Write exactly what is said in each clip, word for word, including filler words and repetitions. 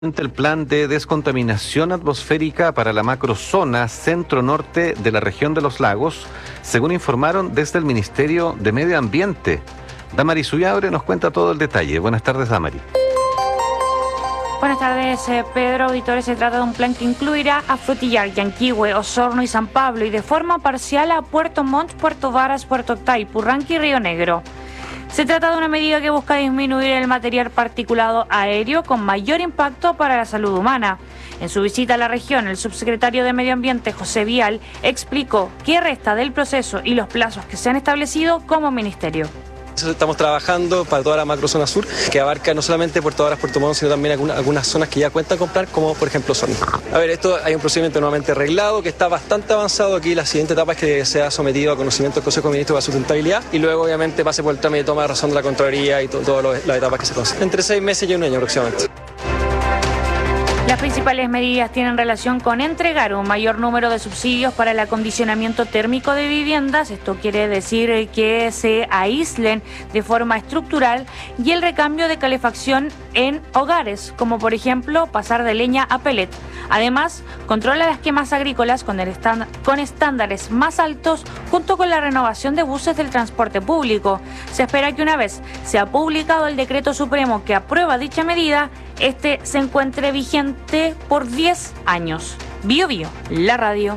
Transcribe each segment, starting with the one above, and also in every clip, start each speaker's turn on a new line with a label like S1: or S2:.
S1: El plan de descontaminación atmosférica para la macrozona centro-norte de la región de los lagos, según informaron desde el Ministerio de Medio Ambiente. Damari Suyabre nos cuenta todo el detalle. Buenas tardes, Damari.
S2: Buenas tardes, eh, Pedro. Auditores, se trata de un plan que incluirá a Frutillar, Yanquihue, Osorno y San Pablo, y de forma parcial a Puerto Montt, Puerto Varas, Puerto Octay, Purranque y Río Negro. Se trata de una medida que busca disminuir el material particulado aéreo con mayor impacto para la salud humana. En su visita a la región, el subsecretario de Medio Ambiente, José Vial, explicó qué resta del proceso y los plazos que se han establecido como ministerio.
S3: Estamos trabajando para toda la macrozona sur, que abarca no solamente Puerto Varas, Puerto Montt, sino también algunas, algunas zonas que ya cuentan con plan, como por ejemplo Osorno. A ver, esto hay un procedimiento nuevamente arreglado que está bastante avanzado aquí. La siguiente etapa es que sea sometido a conocimiento del Consejo de Ministros de Sustentabilidad y luego obviamente pase por el trámite de toma de razón de la Contraloría y to todas las etapas que se consiguen. Entre seis meses y un año aproximadamente.
S2: Las principales medidas tienen relación con entregar un mayor número de subsidios para el acondicionamiento térmico de viviendas. Esto quiere decir que se aíslen de forma estructural, y el recambio de calefacción en hogares, como por ejemplo pasar de leña a pellet. Además, controla las quemas agrícolas con, el estánd- con estándares más altos, junto con la renovación de buses del transporte público. Se espera que una vez sea publicado el decreto supremo que aprueba dicha medida, este se encuentre vigente por diez años. Bio Bio, la radio.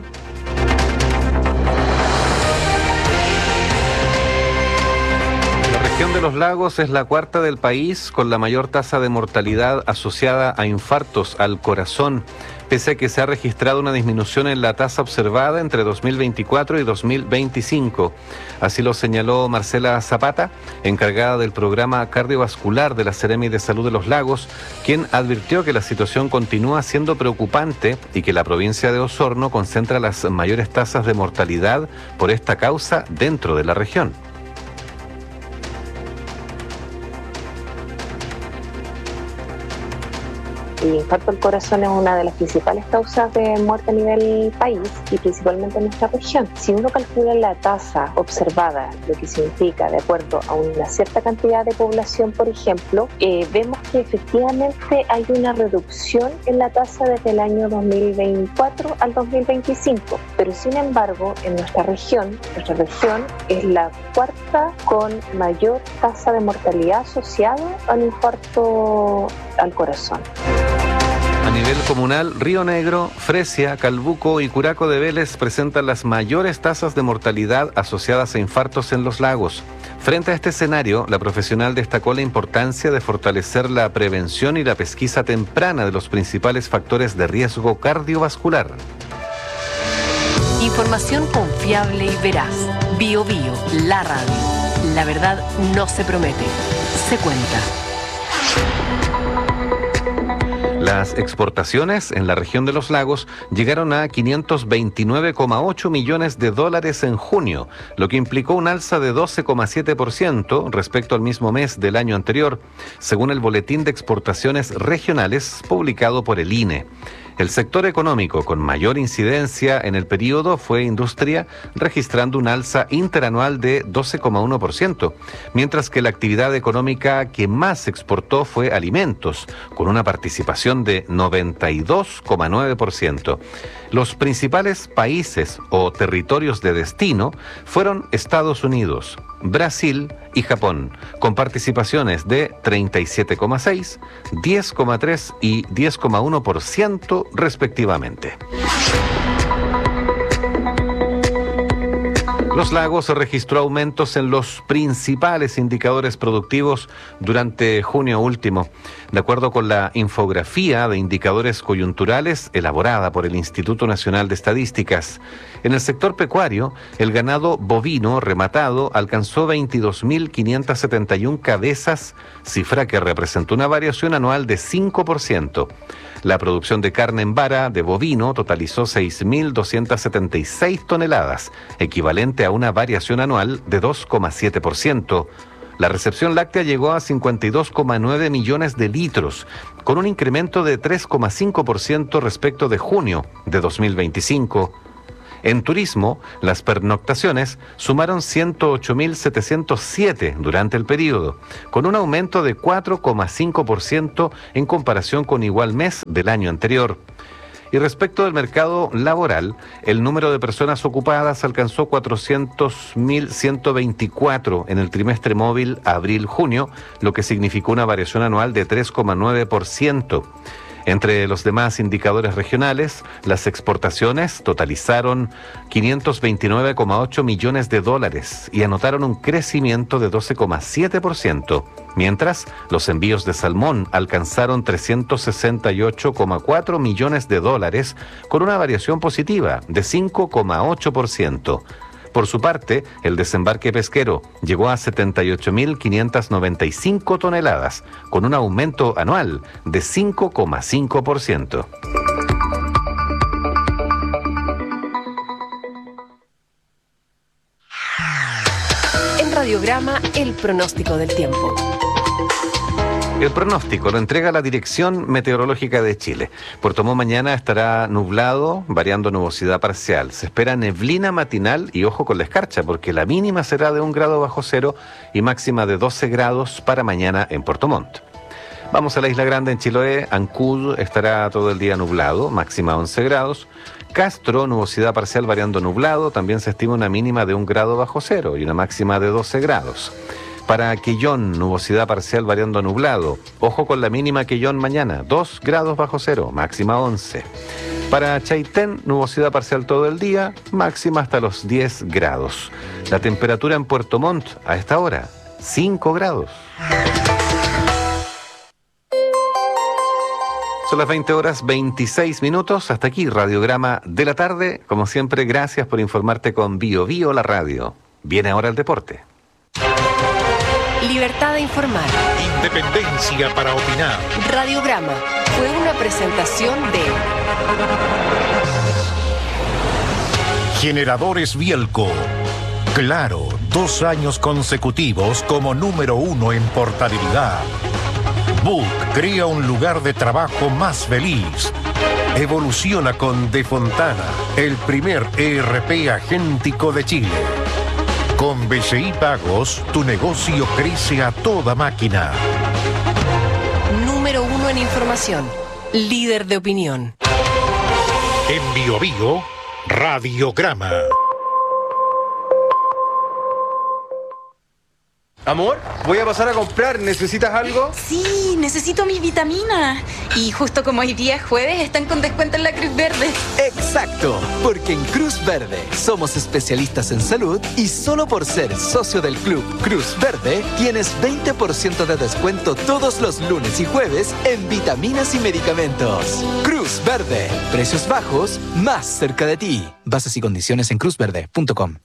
S1: La región de los lagos es la cuarta del país con la mayor tasa de mortalidad asociada a infartos al corazón, pese a que se ha registrado una disminución en la tasa observada entre dos mil veinticuatro y dos mil veinticinco. Así lo señaló Marcela Zapata, encargada del programa cardiovascular de la Seremi de Salud de los Lagos, quien advirtió que la situación continúa siendo preocupante y que la provincia de Osorno concentra las mayores tasas de mortalidad por esta causa dentro de la región.
S4: El infarto al corazón es una de las principales causas de muerte a nivel país y principalmente en nuestra región. Si uno calcula la tasa observada, lo que significa de acuerdo a una cierta cantidad de población, por ejemplo, eh, vemos que efectivamente hay una reducción en la tasa desde el año dos mil veinticuatro al dos mil veinticinco. Pero sin embargo, en nuestra región, nuestra región es la cuarta con mayor tasa de mortalidad asociada al infarto al corazón.
S1: A nivel comunal, Río Negro, Fresia, Calbuco y Curaco de Vélez presentan las mayores tasas de mortalidad asociadas a infartos en los lagos. Frente a este escenario, la profesional destacó la importancia de fortalecer la prevención y la pesquisa temprana de los principales factores de riesgo cardiovascular.
S5: Información confiable y veraz. Bio Bio, la radio. La verdad no se promete, se cuenta.
S1: Las exportaciones en la región de los lagos llegaron a quinientos veintinueve coma ocho millones de dólares en junio, lo que implicó un alza de doce coma siete por ciento respecto al mismo mes del año anterior, según el Boletín de Exportaciones Regionales publicado por el I N E. El sector económico con mayor incidencia en el periodo fue industria, registrando un alza interanual de doce coma uno por ciento, mientras que la actividad económica que más exportó fue alimentos, con una participación de noventa y dos coma nueve por ciento. Los principales países o territorios de destino fueron Estados Unidos, Brasil y Japón, con participaciones de treinta y siete coma seis, diez coma tres y diez coma uno por ciento respectivamente. Los lagos registró aumentos en los principales indicadores productivos durante junio último. De acuerdo con la infografía de indicadores coyunturales elaborada por el Instituto Nacional de Estadísticas, en el sector pecuario, el ganado bovino rematado alcanzó veintidós mil quinientas setenta y una cabezas, cifra que representó una variación anual de cinco por ciento. La producción de carne en vara de bovino totalizó seis mil doscientas setenta y seis toneladas, equivalente a una variación anual de dos coma siete por ciento. La recepción láctea llegó a cincuenta y dos coma nueve millones de litros, con un incremento de tres coma cinco por ciento respecto de junio de dos mil veinticinco. En turismo, las pernoctaciones sumaron ciento ocho mil setecientos siete durante el periodo, con un aumento de cuatro coma cinco por ciento en comparación con igual mes del año anterior. Y respecto del mercado laboral, el número de personas ocupadas alcanzó cuatrocientos mil ciento veinticuatro en el trimestre móvil abril-junio, lo que significó una variación anual de tres coma nueve por ciento. Entre los demás indicadores regionales, las exportaciones totalizaron quinientos veintinueve coma ocho millones de dólares y anotaron un crecimiento de doce coma siete por ciento, mientras los envíos de salmón alcanzaron trescientos sesenta y ocho coma cuatro millones de dólares con una variación positiva de cinco coma ocho por ciento. Por su parte, el desembarque pesquero llegó a setenta y ocho mil quinientas noventa y cinco toneladas, con un aumento anual de cinco coma cinco por ciento.
S5: En Radiograma, el pronóstico del tiempo.
S1: El pronóstico lo entrega la Dirección Meteorológica de Chile. Puerto Montt mañana estará nublado, variando nubosidad parcial. Se espera neblina matinal y ojo con la escarcha, porque la mínima será de un grado bajo cero y máxima de doce grados para mañana en Puerto Montt. Vamos a la Isla Grande en Chiloé. Ancud estará todo el día nublado, máxima once grados. Castro, nubosidad parcial variando nublado. También se estima una mínima de un grado bajo cero y una máxima de doce grados. Para Quillón, nubosidad parcial variando nublado. Ojo con la mínima Quillón mañana, dos grados bajo cero, máxima once. Para Chaitén, nubosidad parcial todo el día, máxima hasta los diez grados. La temperatura en Puerto Montt a esta hora, cinco grados. Son las veinte horas veintiséis minutos. Hasta aquí, Radiograma de la tarde. Como siempre, gracias por informarte con Bio Bio, la radio. Viene ahora el deporte.
S5: Libertad de informar.
S6: Independencia para opinar.
S5: Radiograma fue una presentación de
S6: Generadores Bielco. Claro, dos años consecutivos como número uno en portabilidad. Book crea un lugar de trabajo más feliz. Evoluciona con De Fontana, el primer E R P agéntico de Chile. Con B C I Pagos, tu negocio crece a toda máquina.
S5: número uno en información, líder de opinión.
S6: En Bio Bio, Radiograma.
S7: Amor, voy a pasar a comprar. ¿Necesitas algo?
S8: Sí, necesito mis vitaminas. Y justo como hoy día es jueves, están con descuento en la Cruz Verde.
S9: Exacto, porque en Cruz Verde somos especialistas en salud y solo por ser socio del Club Cruz Verde tienes veinte por ciento de descuento todos los lunes y jueves en vitaminas y medicamentos. Cruz Verde, precios bajos, más cerca de ti. Bases y condiciones en cruz verde punto com.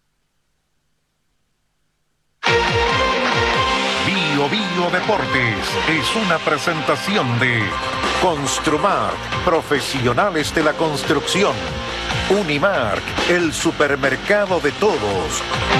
S6: Bio Bio Deportes es una presentación de Construmark, profesionales de la construcción. Unimark, el supermercado de todos.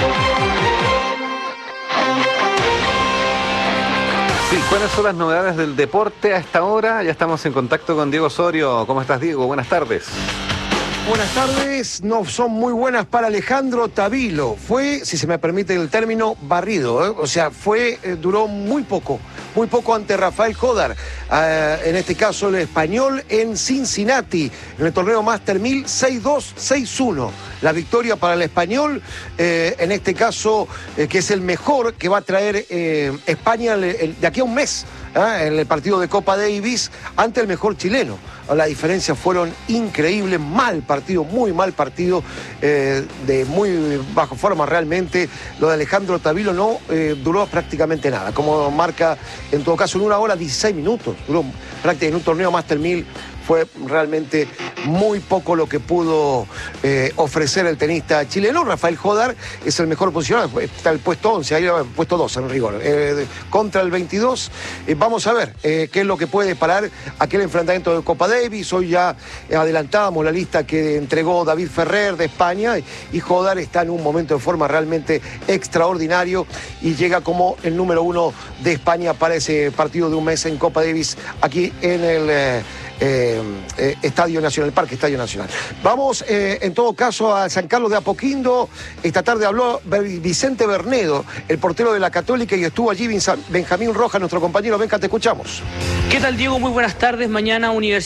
S1: Sí, ¿cuáles son las novedades del deporte a esta hora? Ya estamos en contacto con Diego Osorio. ¿Cómo estás, Diego? Buenas tardes.
S10: Buenas tardes, no son muy buenas para Alejandro Tavilo. Fue, si se me permite el término, barrido, ¿eh? O sea, fue, eh, duró muy poco, muy poco ante Rafael Jodar. Uh, en este caso, el español en Cincinnati, en el torneo Master mil, seis dos, seis uno. La victoria para el español, eh, en este caso, eh, que es el mejor que va a traer eh, España el, el, de aquí a un mes, ¿eh? En el partido de Copa Davis, ante el mejor chileno. La diferencia fueron increíbles, mal partido, muy mal partido, eh, de muy bajo forma realmente. Lo de Alejandro Tavilo no eh, duró prácticamente nada, como marca en todo caso en una hora dieciséis minutos, duró prácticamente en un torneo Master mil. Fue realmente muy poco lo que pudo eh, ofrecer el tenista chileno. Rafael Jodar es el mejor posicionado, está el puesto once, ahí el puesto doce en rigor, eh, contra el veintidós. Eh, vamos a ver eh, qué es lo que puede parar aquel enfrentamiento de Copa Davis. Hoy ya adelantábamos la lista que entregó David Ferrer de España y Jodar está en un momento de forma realmente extraordinario y llega como el número uno de España para ese partido de un mes en Copa Davis aquí en el... Eh, eh, eh, Estadio Nacional, el Parque Estadio Nacional. Vamos, eh, en todo caso, a San Carlos de Apoquindo. Esta tarde habló Vicente Bernedo, el portero de la Católica, y estuvo allí Benjamín Rojas, nuestro compañero. Benja, te escuchamos.
S11: ¿Qué tal, Diego? Muy buenas tardes. Mañana Universidad